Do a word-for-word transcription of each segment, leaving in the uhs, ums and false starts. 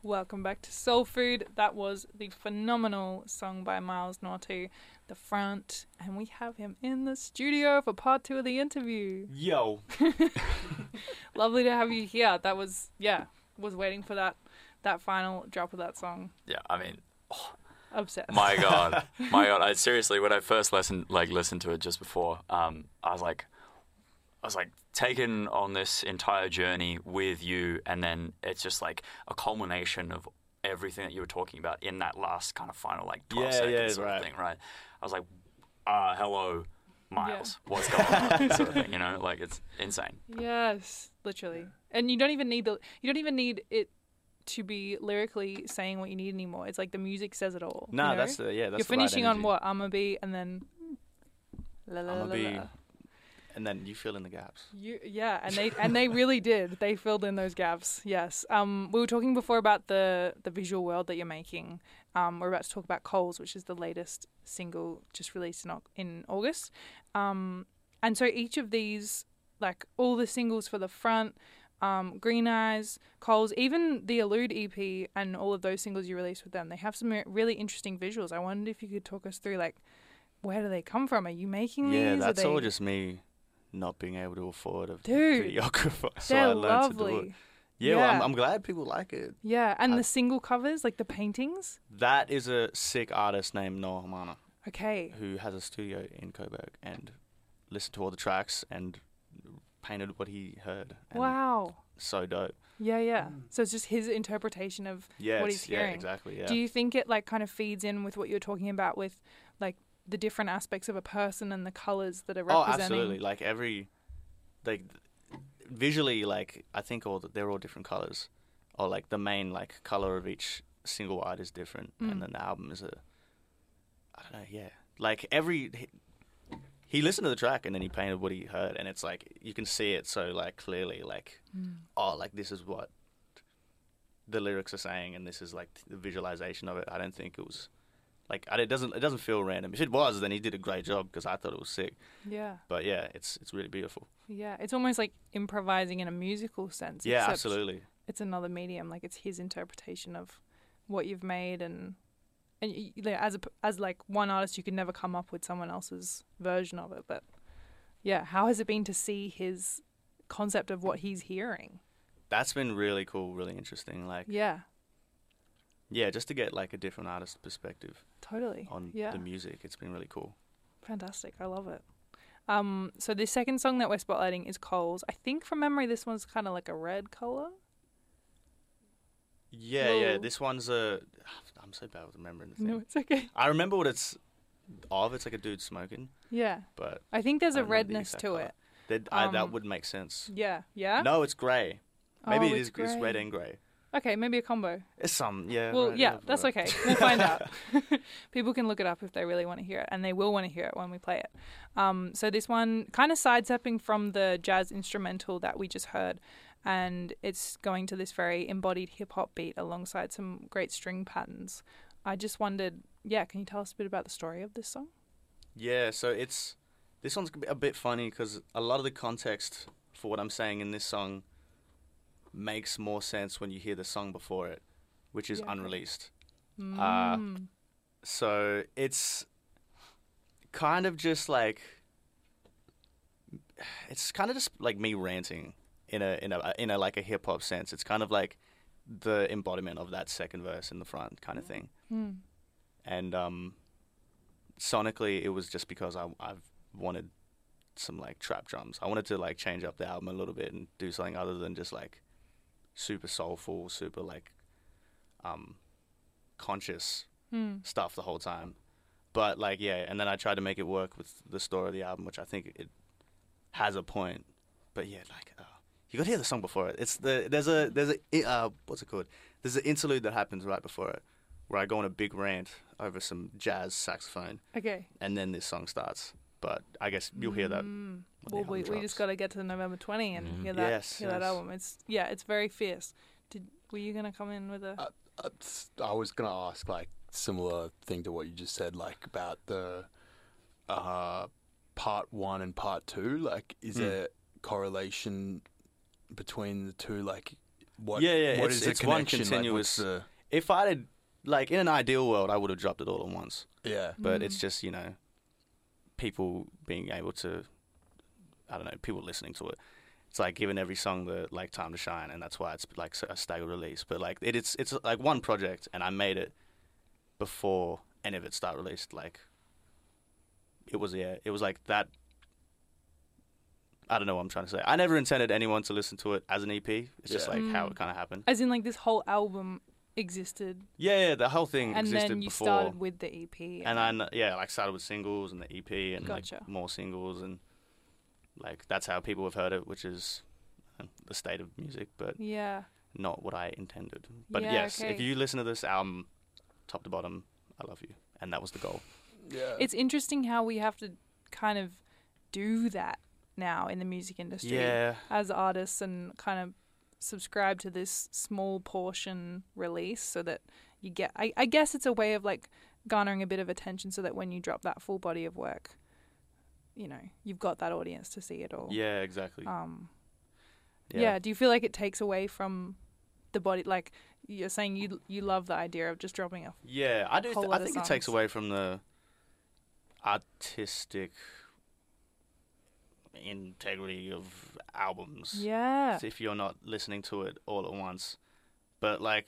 Welcome back to Soul Food. That was the phenomenal song by Miles Nortu, The Front, and we have him in the studio for part two of the interview. Yo. Lovely to have you here. That was, yeah, was waiting for that that final drop of that song. Yeah, I mean, oh, obsessed. My God, my God. I seriously, when I first listened, like listened to it just before, um, I was like, I was like taken on this entire journey with you, and then it's just like a culmination of everything that you were talking about in that last kind of final like twelve yeah, seconds yeah, sort right. of thing, right? I was like, uh, hello, Miles, Yeah. what's going on? Sort of thing, you know, like it's insane. Yes, literally. And you don't even need the you don't even need it to be lyrically saying what you need anymore. It's like the music says it all. Nah, you know? that's the yeah. That's You're the right finishing on energy. what? I'ma be, and then la la la I'ma la. be, la. and then you fill in the gaps. You, yeah, and they and they really did. They filled in those gaps. Yes. Um, we were talking before about the the visual world that you're making. Um, we're about to talk about Coles, which is the latest single just released in Au- in August. Um, and so each of these, like all the singles for The Front, um, Green Eyes, Coles, even the Elude E P, and all of those singles you released with them, they have some really interesting visuals. I wondered if you could talk us through, like, where do they come from? Are you making these? Yeah, Are that's they... all just me not being able to afford a Dude, videographer, so They're I learned lovely. to do it. Yeah, Well, I'm, I'm glad people like it. Yeah, and I- the single covers, like the paintings. That is a sick artist named Noah Hamana, Okay. who has a studio in Coburg and listened to all the tracks and painted what he heard. And Wow. So dope. Yeah, yeah. So it's just his interpretation of Yeah, what it's- he's hearing. yeah, exactly. Yeah. Do you think it like kind of feeds in with what you're talking about with like the different aspects of a person and the colors that are oh, representing? absolutely. Like every, like visually, like I think all the, they're all different colors, or like the main like color of each single art is different, Mm. and then the album is a, I don't know, yeah, like every. He, he listened to the track and then he painted what he heard, and it's like you can see it so like clearly, like Mm. oh, like this is what the lyrics are saying, and this is like the visualization of it. I don't think it was like I, it doesn't it doesn't feel random. If it was, then he did a great job because I thought it was sick. Yeah. But yeah, it's it's really beautiful. Yeah. It's almost like improvising in a musical sense. Yeah, except absolutely. It's another medium. Like it's his interpretation of what you've made, and and y- like, as a p as like one artist, you could never come up with someone else's version of it. But yeah, how has it been to see his concept of what he's hearing? That's been really cool, really interesting. Like Yeah, yeah, just to get like a different artist perspective totally. on Yeah, the music. It's been really cool. fantastic. I love it. Um, so the second song that we're spotlighting is Coles. I think from memory, this one's kind of like a red color. Yeah, yeah. Whoa. This one's a. I'm so bad with remembering the thing. No, it's okay. I remember what it's of. It's like a dude smoking, Yeah, but I think there's I a don't remember the redness exact to colour. it. that I, that Um, would make sense. Yeah, yeah. No, it's grey. Maybe Oh, it it's is. It's red grey. and grey. Okay, maybe a combo. It's some. Yeah. Well, right, yeah, that's right. okay. We'll find out. People can look it up if they really want to hear it, and they will want to hear it when we play it. Um, so this one kind of sidestepping from the jazz instrumental that we just heard, and it's going to this very embodied hip hop beat alongside some great string patterns. I just wondered, yeah, can you tell us a bit about the story of this song? Yeah, so it's this one's a bit funny because a lot of the context for what I'm saying in this song makes more sense when you hear the song before it, which is Yeah, okay. unreleased. Mm. So it's kind of just like it's kind of just like me ranting in a in a in a like a hip hop sense. It's kind of like the embodiment of that second verse in the front kind of thing. Mm. And um, sonically, it was just because I I've wanted some like trap drums. I wanted to like change up the album a little bit and do something other than just like super soulful, super like um, conscious Mm. stuff the whole time. But like yeah, and then I tried to make it work with the story of the album, which I think it has a point. But yeah, like uh, you got to hear the song before it. It's the there's a there's a uh, what's it called? There's an interlude that happens right before it, where I go on a big rant over some jazz saxophone, Okay. and then this song starts. But I guess you'll hear that. Mm. when the Well, we, album we just drops. got to get to November twentieth and Mhm. hear that Yes, hear that yes. album. It's yeah, it's very fierce. Did were you gonna come in with a? Uh, uh, s- I was going to ask, like, similar thing to what you just said, like, about the uh, part one and part two. Like, is Hmm. there correlation between the two? Like, what? Yeah, yeah, What it's- is the it's one connection? Like, continuous- what's the, If I had, like, in an ideal world, I would have dropped it all at once. yeah. But Mm. it's just, you know, people being able to, I don't know, people listening to it. It's like giving every song the like time to shine, and that's why it's like a staggered release. But like it, it's it's like one project, and I made it before any of it start released. Like it was yeah, it was like that. I don't know what I'm trying to say. I never intended anyone to listen to it as an E P. It's just Yeah. like how Mm. it kind of happened. As in, like, this whole album existed, Yeah, yeah, the whole thing and existed then you before. started with the E P. And I, kn- yeah, like started with singles and the E P and Gotcha. like more singles, and like that's how people have heard it, which is uh, the state of music, but yeah, not what I intended. But Yeah, yes, okay. if you listen to this album, top to bottom, I love you, and that was the goal. Yeah. it's interesting how we have to kind of do that now in the music industry Yeah, as artists, and kind of subscribe to this small portion release so that you get. I, I guess it's a way of like garnering a bit of attention, so that when you drop that full body of work, you know, you've got that audience to see it all. yeah, exactly. Um. Yeah. yeah. Do you feel like it takes away from the body? Like you're saying, you you love the idea of just dropping a. Yeah, I do. Whole Th- lot I of think it takes songs. away from the artistic integrity of albums. Yeah. if you're not listening to it all at once. But like,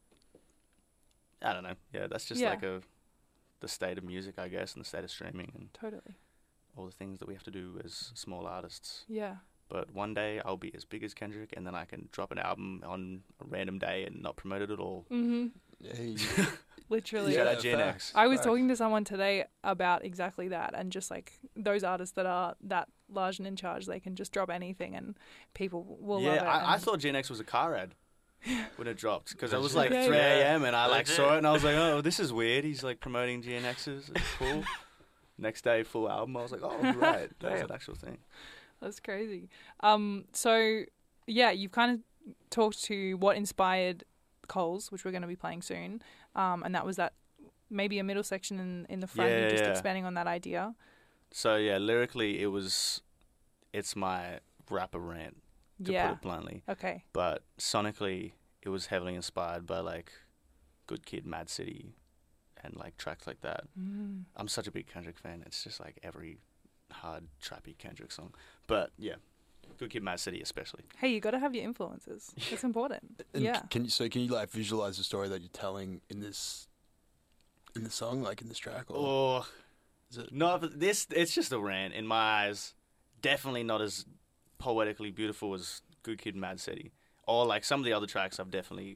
I don't know. Yeah, that's just Yeah. like a the state of music, I guess, and the state of streaming and Totally. all the things that we have to do as small artists. Yeah. But one day I'll be as big as Kendrick, and then I can drop an album on a random day and not promote it at all. Mhm. Hey. Literally. Shout Yeah, out Gen facts. X. I was Facts. talking to someone today about exactly that, and just like those artists that are that large and in charge, they can just drop anything and people will love Yeah, it. I, I and- thought Gen X was a car ad when it dropped, because it was Legit. like Okay. three a.m. and I like Legit. saw it and I was like, oh, this is weird. He's like promoting Gen X's. It's cool. Next day, full album. I was like, oh, right, that was Damn. an actual thing. That's crazy. Um, so yeah, you've kind of talked to what inspired Coles, which we're going to be playing soon, um, and that was that maybe a middle section in in the front, Yeah, and just yeah. expanding on that idea. So yeah, lyrically, it was, it's my rapper rant, to yeah. put it bluntly. Okay. But sonically, it was heavily inspired by like Good Kid, Mad City, and like tracks like that. Mm. I'm such a big Kendrick fan. It's just like every hard trappy Kendrick song. But yeah, Good Kid, Mad City especially. Hey, you got to have your influences. It's important. And yeah. c- Can you so can you like visualize the story that you're telling in this in the song, like in this track? Or Oh, is it? no, but this it's just a rant in my eyes. Definitely not as poetically beautiful as Good Kid, Mad City. Or like some of the other tracks, I've definitely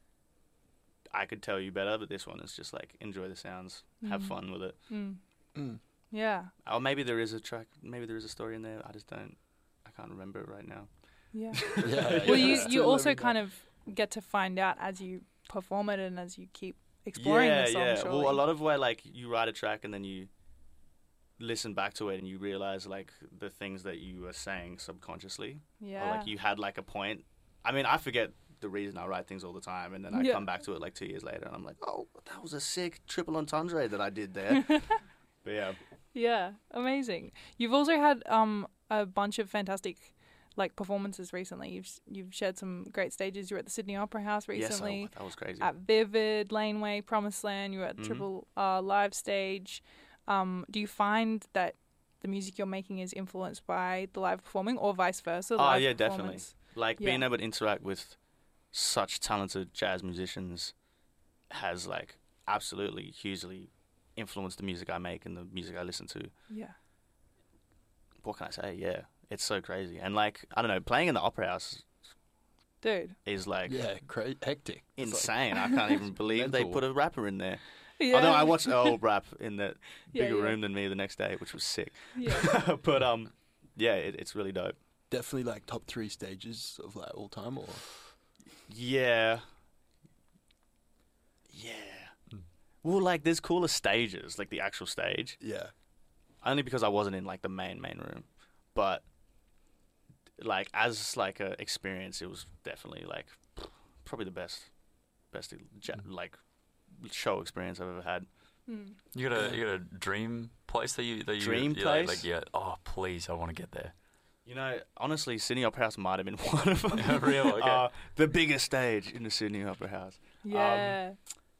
I could tell you better, but this one is just like enjoy the sounds, have Mm. fun with it. Mm. Mm. Yeah. Or maybe there is a track, maybe there is a story in there. I just don't, I can't remember it right now. Yeah. Yeah. Well, yeah, you it's you still also living kind that. of get to find out as you perform it and as you keep exploring yeah, the song. yeah. Surely. Well, a lot of where like you write a track and then you listen back to it and you realize like the things that you were saying subconsciously, yeah. or like you had like a point. I mean, I forget the reason I write things all the time, and then I Yeah. come back to it like two years later, and I'm like, oh, that was a sick triple entendre that I did there. But yeah, Yeah, amazing. You've also had um a bunch of fantastic like performances recently. You've you've shared some great stages. You were at the Sydney Opera House recently, yes, oh, that was crazy. at Vivid, Laneway, Promised Land. You were at Mhm. Triple R Live Stage. Um, do you find that the music you're making is influenced by the live performing, or vice versa? Oh, live yeah, definitely. performance? Like Yeah. being able to interact with such talented jazz musicians has like absolutely hugely influenced the music I make and the music I listen to. Yeah. What can I say? Yeah, it's so crazy. And like, I don't know, playing in the Opera House Dude. is like yeah, cra- hectic. It's like- insane. I can't even believe they mental. put a rapper in there. Yeah. Although I watched old rap in that Yeah, bigger yeah. room than me the next day, which was sick. Yeah. But um, yeah, it, it's really dope. Definitely like top three stages of like all time, or Yeah. Yeah. Mm. Well, like, there's cooler stages, like the actual stage. yeah, Only because I wasn't in, like, the main, main room. But, like, as, like, a experience, it was definitely, like, probably the best, best, ja- Mm. like, show experience I've ever had. Mm. You got a you got a dream place that you that you Dream you're like- place? Like, yeah, oh please, I want to get there. You know, honestly, Sydney Opera House might have been one of them. Real, okay. Uh, the biggest stage in the Sydney Opera House. Yeah.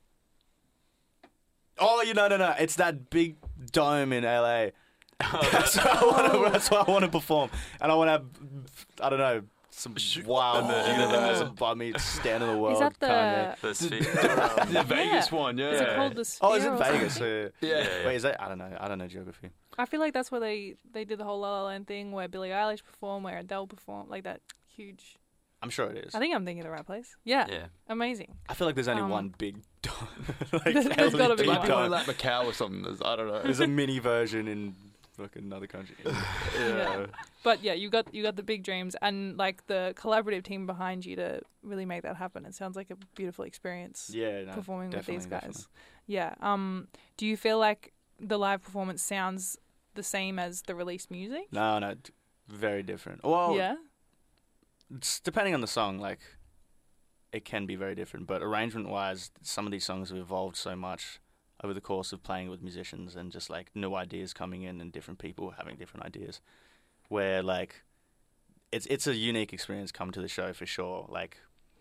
Oh, you know, no, no, it's that big dome in L A. That's what I want to. That's what I want to perform, and I want to have, I don't know, some wild Oh. universe above me, stand in the world. Is that Kanye. the? The sphere. The Vegas Yeah. one, yeah. Is it called the Sphere? Oh, is it or Vegas? something? Uh, Yeah. Yeah. Wait, is that? I don't know. I don't know geography. I feel like that's where they they did the whole La La Land thing, where Billie Eilish performed, where Adele performed, like that huge. I'm sure it is. I think I'm thinking of the right place. Yeah. Yeah. Amazing. I feel like there's only Um, one big dome. like There's gotta be L E D one. Might be dome. like Macau or something. There's, I don't know. There's a mini version in fucking another country. Yeah. But yeah, you got you got the big dreams and like the collaborative team behind you to really make that happen. It sounds like a beautiful experience Yeah, no, performing with these definitely, guys. Yeah. Um. Do you feel like the live performance sounds the same as the released music? No, no, d- very different. Well, Yeah. it's depending on the song, like it can be very different. But arrangement-wise, some of these songs have evolved so much over the course of playing with musicians and just like new ideas coming in and different people having different ideas. Where like it's it's a unique experience come to the show for sure. Like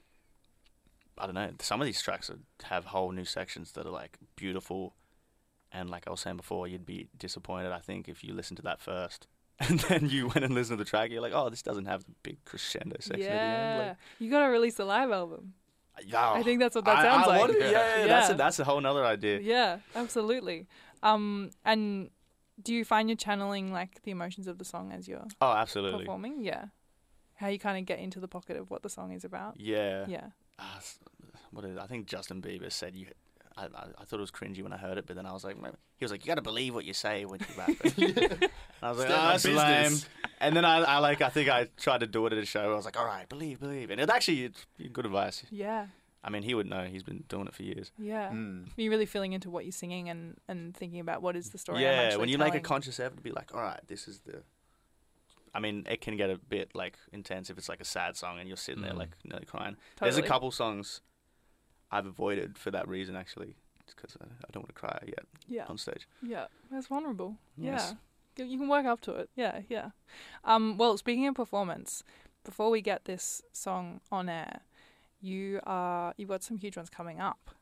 I don't know, some of these tracks are, have whole new sections that are like beautiful. And like I was saying before, you'd be disappointed, I think, if you listen to that first. And then you went and listened to the track, you're like, oh, this doesn't have the big crescendo section Yeah. at the end. Like, You got to release the live album. yeah, I think that's what that I- sounds I like. wanted- yeah, yeah, Yeah. that's a, that's a whole nother idea. Yeah, absolutely. Um, and do you find you're channeling like the emotions of the song as you're Oh, absolutely. performing? Yeah. How you kind of get into the pocket of what the song is about? Yeah. Yeah. Ah, s- what is, I think Justin Bieber said you. I, I, I thought it was cringy when I heard it, but then I was like, "Man," he was like, you got to believe what you say when you rap it. And I was like, Stand oh, on that's lame. business. And then I, I like, I think I tried to do it at a show. I was like, all right, believe, believe. And it actually, it's good advice. Yeah. I mean, he would know. He's been doing it for years. Yeah. Mm. You're really feeling into what you're singing and, and thinking about what is the story. I'm Yeah, actually when you make a telling. conscious effort to be like, all right, this is the. I mean, it can get a bit like intense if it's like a sad song and you're sitting there Mm. like nearly crying. There's a Totally. couple songs I've avoided for that reason actually, because I, I don't want to cry yet Yeah. on stage. Yeah. That's vulnerable. Yes. Yeah. You you can work up to it. Yeah. Yeah. Um. Well, speaking of performance, before we get this song on air, you are you've got some huge ones coming up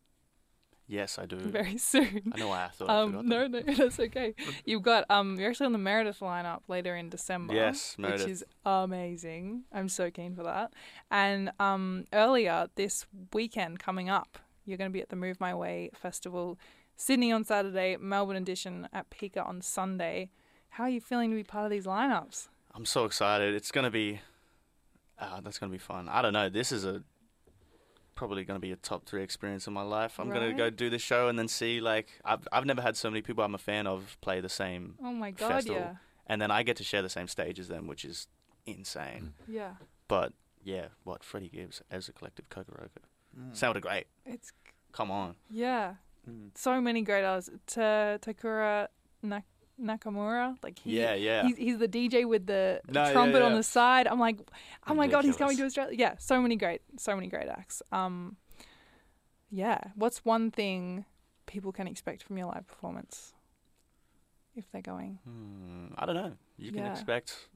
Yes, I do. very soon. I know why I thought. I Um, forgot no, that. no, that's okay. You've got um, you're actually on the Meredith lineup later in December. Yes, Meredith. which is amazing. I'm so keen for that. And um, earlier this weekend coming up, you're going to be at the Move My Way Festival, Sydney on Saturday, Melbourne edition at Pika on Sunday. How are you feeling to be part of these lineups? I'm so excited. It's gonna be. Uh, that's gonna be fun. I don't know. This is a probably gonna be a top three experience of my life. I'm gonna Right. go do this show and then see like I've I've never had so many people I'm a fan of play the same, Oh my god, Festival. yeah, and then I get to share the same stage as them, which is insane. yeah. But yeah, what Freddie Gibbs as a collective Kokoroko Mm. sounded great. It's Come on. yeah. Mm. So many great artists. Ta Takura Nak- Nakamura, like he, Yeah, yeah. He's, he's the D J with the No, yeah, trumpet on yeah. the side. I'm like, oh my god, he's coming to Ridiculous. Australia. Yeah, so many great, so many great acts. Um, yeah. What's one thing people can expect from your live performance if they're going? Hmm, I don't know. You can Yeah. expect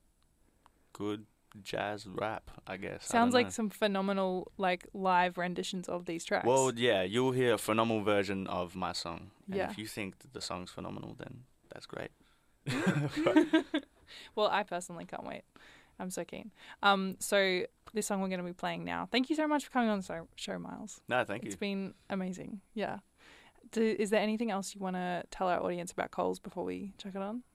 good jazz rap, I guess. I Sounds don't like know. some phenomenal like live renditions of these tracks. Well, yeah, you'll hear a phenomenal version of my song. And Yeah. if you think that the song's phenomenal, then that's great. Well, I personally can't wait. I'm so keen. Um, so this song we're going to be playing now. Thank you so much for coming on the show, Miles. No, thank you. It's been amazing. Yeah. Do, is there anything else you want to tell our audience about Coles before we check it on?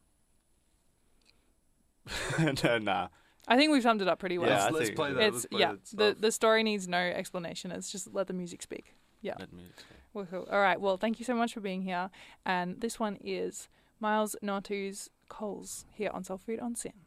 no, nah. I think we've summed it up pretty well. Yeah, let's, I let's think- play that. it's let's play yeah. that The stuff. the story needs no explanation. It's just let the music speak. Yeah. Let music speak. Woohoo. All right. Well, thank you so much for being here. And this one is Miles Nartu's Coles here on Soul Food on Sin.